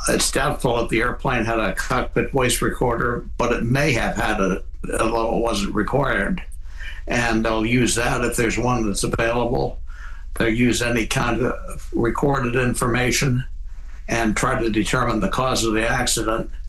It's doubtful if the airplane had a cockpit voice recorder, but it may have had it, although it wasn't required. And they'll use that if there's one that's available. They'll use any kind of recorded information and try to determine the cause of the accident.